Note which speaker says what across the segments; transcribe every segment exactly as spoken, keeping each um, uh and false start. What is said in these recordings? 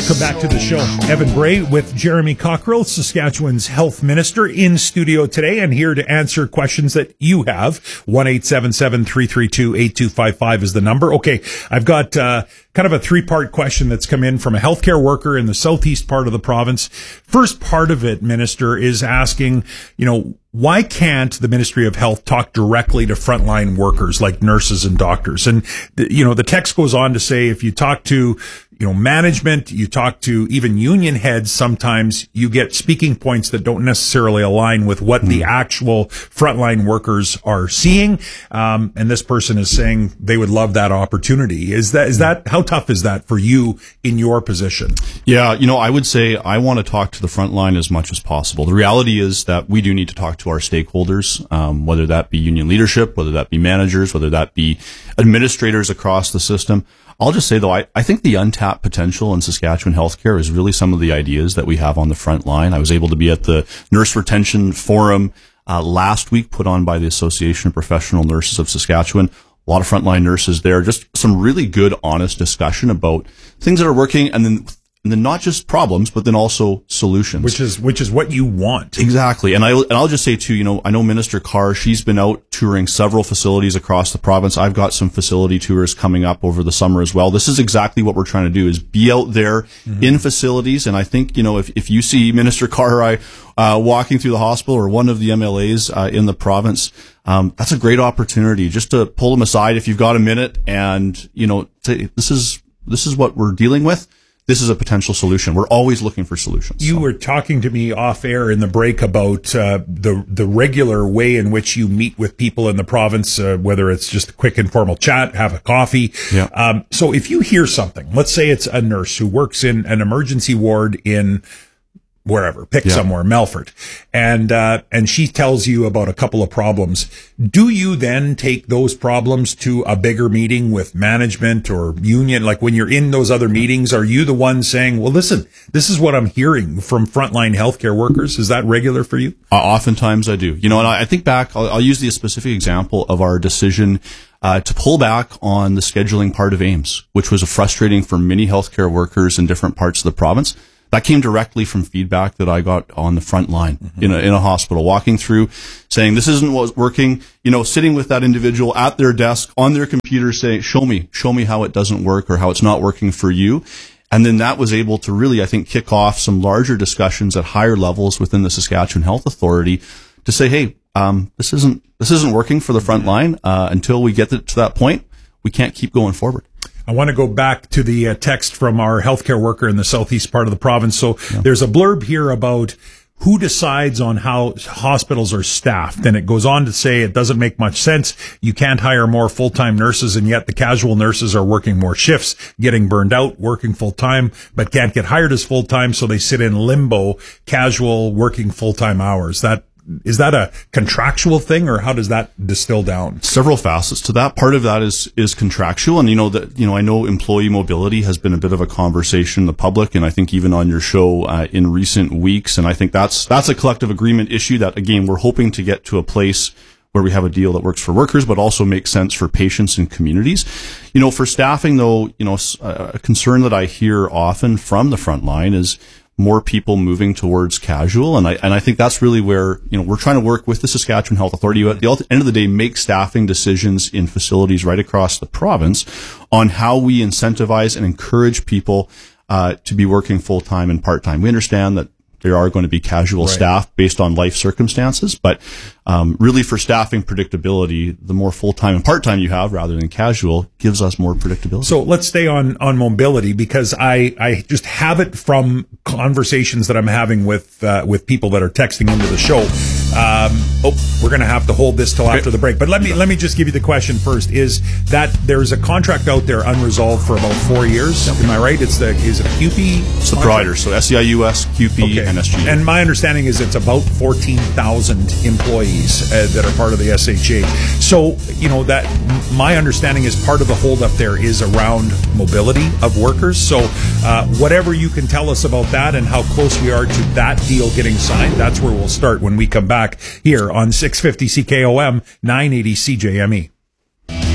Speaker 1: Welcome back to the show. Evan Bray with Jeremy Cockrell, Saskatchewan's health minister, in studio today and here to answer questions that you have. one eight seven seven, three three two, eight two five five is the number. Okay, I've got uh, kind of a three-part question that's come in from a healthcare worker in the southeast part of the province. First part of it, Minister, is asking, you know, why can't the Ministry of Health talk directly to frontline workers like nurses and doctors? And, the, you know, the text goes on to say if you talk to, you know, management, you talk to even union heads, sometimes you get speaking points that don't necessarily align with what the actual frontline workers are seeing. Um, and this person is saying they would love that opportunity. Is that, is that, how tough is that for you in your position?
Speaker 2: Yeah, you know, I would say I want to talk to the frontline as much as possible. The reality is that we do need to talk to our stakeholders, um, whether that be union leadership, whether that be managers, whether that be administrators across the system. I'll just say, though, I, I think the untapped potential in Saskatchewan healthcare is really some of the ideas that we have on the front line. I was able to be at the Nurse Retention Forum uh, last week, put on by the Association of Professional Nurses of Saskatchewan. A lot of frontline nurses there. Just some really good, honest discussion about things that are working, and then and then not just problems, but then also solutions.
Speaker 1: Which is which is what you want.
Speaker 2: Exactly. And, I, and I'll just say, too, you know, I know Minister Carr, she's been out touring several facilities across the province. I've got some facility tours coming up over the summer as well. This is exactly what we're trying to do, is be out there mm-hmm. in facilities. And I think, you know, if, if you see Minister Carr or I uh, walking through the hospital or one of the M L As uh, in the province, um, that's a great opportunity just to pull them aside if you've got a minute and, you know, say, this is this is what we're dealing with. This is a potential solution. We're always looking for solutions.
Speaker 1: You
Speaker 2: so.
Speaker 1: were talking to me off air in the break about uh, the the regular way in which you meet with people in the province, uh, whether it's just a quick informal chat, have a coffee.
Speaker 2: Yeah.
Speaker 1: Um, so if you hear something, let's say it's a nurse who works in an emergency ward in wherever, pick yeah. somewhere, Melfort, and uh, and she tells you about a couple of problems. Do you then take those problems to a bigger meeting with management or union? Like when you're in those other meetings, are you the one saying, well, listen, this is what I'm hearing from frontline healthcare workers? Is that regular for you?
Speaker 2: Uh, oftentimes I do. You know, and I, I think back, I'll, I'll use the specific example of our decision Uh, to pull back on the scheduling part of AIMS, which was frustrating for many healthcare workers in different parts of the province. That came directly from feedback that I got on the front line mm-hmm. in a, in a hospital, walking through saying, this isn't what's working, you know, sitting with that individual at their desk on their computer saying, show me, show me how it doesn't work or how it's not working for you. And then that was able to really, I think, kick off some larger discussions at higher levels within the Saskatchewan Health Authority to say, hey, um, this isn't, this isn't working for the front line. Uh, until we get to that point, we can't keep going forward.
Speaker 1: I want to go back to the uh, text from our healthcare worker in the southeast part of the province. So yeah. there's a blurb here about who decides on how hospitals are staffed. And it goes on to say it doesn't make much sense. You can't hire more full-time nurses, and yet the casual nurses are working more shifts, getting burned out, working full-time, but can't get hired as full-time. So they sit in limbo, casual, working full-time hours. That Is that a contractual thing, or how does that distill down?
Speaker 2: Several facets to that. Part of that is is contractual, and you know that you know I know employee mobility has been a bit of a conversation in the public, and I think even on your show uh, in recent weeks, and I think that's that's a collective agreement issue that again we're hoping to get to a place where we have a deal that works for workers, but also makes sense for patients and communities. You know, for staffing though, you know, a concern that I hear often from the front line is more people moving towards casual. And I, and I think that's really where, you know, we're trying to work with the Saskatchewan Health Authority at the end of the day, make staffing decisions in facilities right across the province on how we incentivize and encourage people, uh, to be working full time and part time. We understand that there are going to be casual right. staff based on life circumstances, but um, really for staffing predictability, the more full-time and part-time you have rather than casual gives us more predictability.
Speaker 1: So let's stay on, on mobility, because I, I just have it from conversations that I'm having with uh, with people that are texting into the show. Um, oh, we're going to have to hold this till after the break. But let me let me just give you the question first. Is that there's a contract out there unresolved for about four years? Am I right? It's the is it a Q P?
Speaker 2: It's the provider. So S C I U S, Q P, okay. and S G A.
Speaker 1: And my understanding is it's about fourteen thousand employees uh, that are part of the S H A. So, you know, that my understanding is part of the holdup there is around mobility of workers. So uh, whatever you can tell us about that and how close we are to that deal getting signed, that's where we'll start when we come back here on six fifty C K O M, nine eighty C J M E.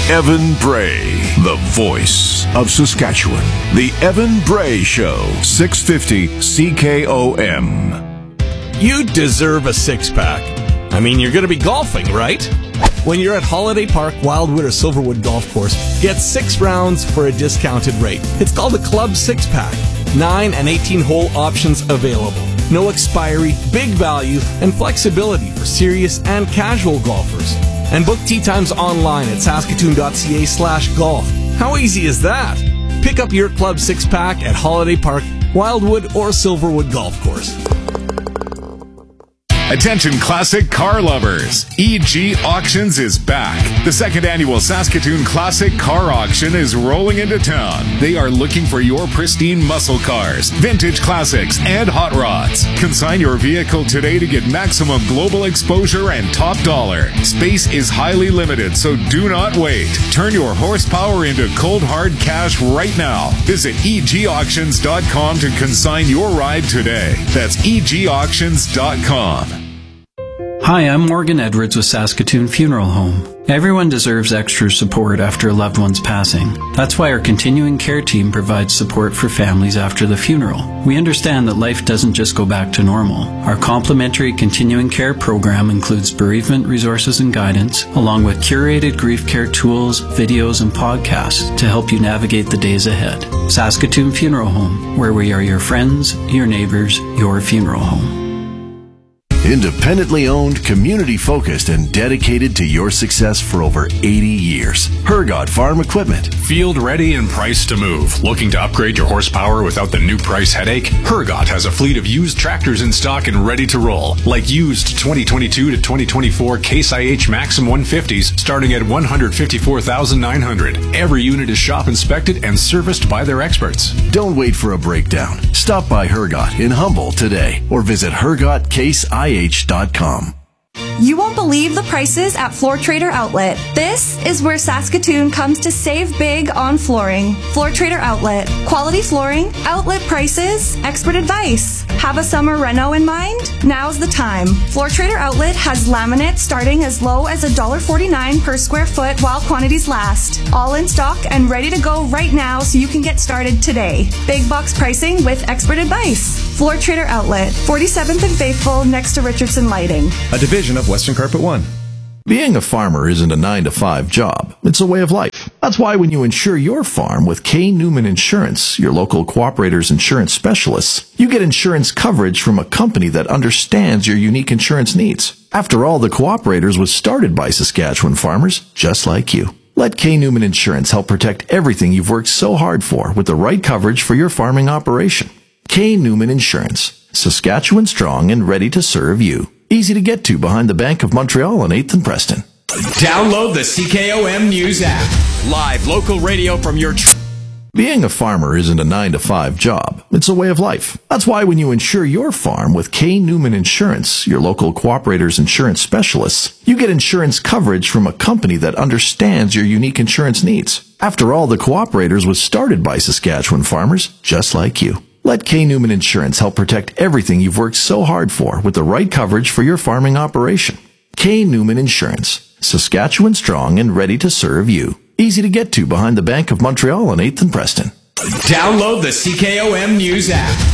Speaker 3: Evan Bray, the voice of Saskatchewan. The Evan Bray Show, six fifty C K O M.
Speaker 4: You deserve a six-pack. I mean, you're going to be golfing, right? When you're at Holiday Park, Wildwood, or Silverwood Golf Course, get six rounds for a discounted rate. It's called a Club Six-Pack. Nine and eighteen-hole options available. No expiry, big value, and flexibility for serious and casual golfers. And book tee times online at saskatoon.ca slash golf. How easy is that? Pick up your Club Six-Pack at Holiday Park, Wildwood, or Silverwood Golf Course.
Speaker 5: Attention classic car lovers. E G Auctions is back. The second annual Saskatoon Classic Car Auction is rolling into town. They are looking for your pristine muscle cars, vintage classics, and hot rods. Consign your vehicle today to get maximum global exposure and top dollar. Space is highly limited, so do not wait. Turn your horsepower into cold hard cash right now. Visit e g auctions dot com to consign your ride today. That's e g auctions dot com.
Speaker 6: Hi, I'm Morgan Edwards with Saskatoon Funeral Home. Everyone deserves extra support after a loved one's passing. That's why our continuing care team provides support for families after the funeral. We understand that life doesn't just go back to normal. Our complimentary continuing care program includes bereavement resources and guidance, along with curated grief care tools, videos, and podcasts to help you navigate the days ahead. Saskatoon Funeral Home, where we are your friends, your neighbors, your funeral home.
Speaker 7: Independently owned, community-focused, and dedicated to your success for over eighty years. Hergot Farm Equipment.
Speaker 8: Field ready and priced to move. Looking to upgrade your horsepower without the new price headache? Hergot has a fleet of used tractors in stock and ready to roll. Like used twenty twenty-two to twenty twenty-four Case I H Maxim one fifties starting at one hundred fifty-four thousand nine hundred dollars. Every unit is shop inspected and serviced by their experts.
Speaker 7: Don't wait for a breakdown. Stop by Hergot in Humboldt today or visit hergot case I H dot com.
Speaker 9: You won't believe the prices at Floor Trader Outlet. This is where Saskatoon comes to save big on flooring. Floor Trader Outlet. Quality flooring, outlet prices, expert advice. Have a summer reno in mind? Now's the time. Floor Trader Outlet has laminate starting as low as one dollar forty-nine per square foot while quantities last. All in stock and ready to go right now so you can get started today. Big box pricing with expert advice. Floor Trader Outlet, forty-seventh and Faithful next to Richardson Lighting.
Speaker 10: A division of Western Carpet One.
Speaker 7: Being a farmer isn't a nine to five job. It's a way of life. That's why when you insure your farm with K. Newman Insurance, your local Cooperator's insurance specialists, you get insurance coverage from a company that understands your unique insurance needs. After all, the Cooperators was started by Saskatchewan farmers just like you. Let K. Newman Insurance help protect everything you've worked so hard for with the right coverage for your farming operation. K. Newman Insurance, Saskatchewan strong and ready to serve you. Easy to get to behind the Bank of Montreal on eighth and Preston.
Speaker 11: Download the C K O M News app. Live local radio from your... Tr-
Speaker 7: Being a farmer isn't a nine to five job. It's a way of life. That's why when you insure your farm with K. Newman Insurance, your local Cooperator's insurance specialists, you get insurance coverage from a company that understands your unique insurance needs. After all, the Cooperators was started by Saskatchewan farmers just like you. Let K. Newman Insurance help protect everything you've worked so hard for with the right coverage for your farming operation. K. Newman Insurance, Saskatchewan strong and ready to serve you. Easy to get to behind the Bank of Montreal on eighth and Preston.
Speaker 11: Download the C K O M News app.